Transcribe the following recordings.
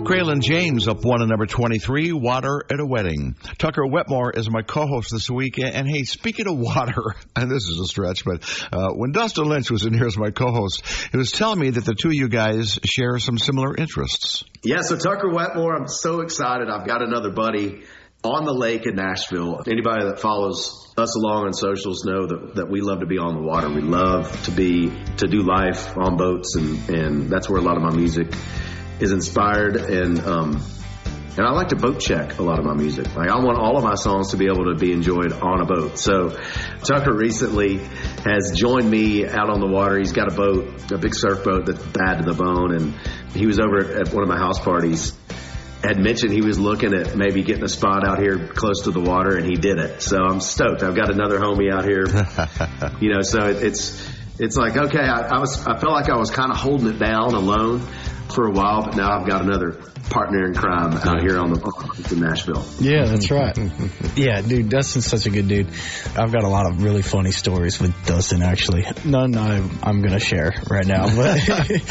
Kraylin James up one at number 23, Water at a Wedding. Tucker Wetmore is my co-host this week. And hey, speaking of water, and this is a stretch, but when Dustin Lynch was in here as my co-host, he was telling me that the two of you guys share some similar interests. Yeah, so Tucker Wetmore, I'm so excited. I've got another buddy on the lake in Nashville. Anybody that follows us along on socials know that we love to be on the water. We love to do life on boats, and that's where a lot of my music is inspired. And I like to boat check a lot of my music. Like, I want all of my songs to be able to be enjoyed on a boat. So Tucker recently has joined me out on the water. He's got a boat, a big surf boat that's bad to the bone, and he was over at one of my house parties. Had mentioned he was looking at maybe getting a spot out here close to the water, and he did it. So I'm stoked. I've got another homie out here. So it's like, okay, I felt like I was kind of holding it down alone for a while, but now I've got another partner in crime out here in Nashville. Yeah, that's right. Yeah, dude, Dustin's such a good dude. I've got a lot of really funny stories with Dustin, actually. None I'm going to share right now. But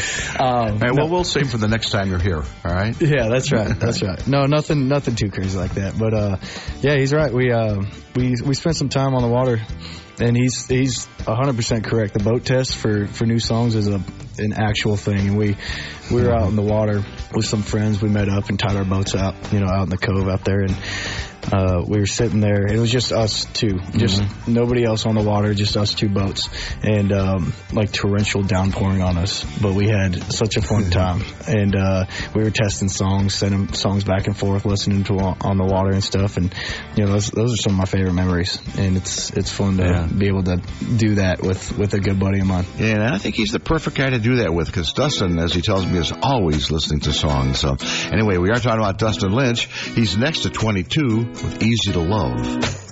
we'll save for the next time you're here, all right? Yeah, that's right. That's right. No, nothing too crazy like that. But, yeah, he's right. We spent some time on the water. And he's 100% correct. The boat test for new songs is an actual thing. And we were out in the water with some friends. We met up and tied our boats out, out in the cove out there. And we were sitting there. It was just us two, just nobody else on the water, just us two boats, and like torrential downpouring on us. But we had such a fun time, and we were testing songs, sending songs back and forth, listening to on the water and stuff. And those are some of my favorite memories, and it's fun to be able to do that with a good buddy of mine. Yeah, and I think he's the perfect guy to do that with, because Dustin, as he tells me, is always listening to songs. So anyway, we are talking about Dustin Lynch. He's next to 22 with Easy to Love.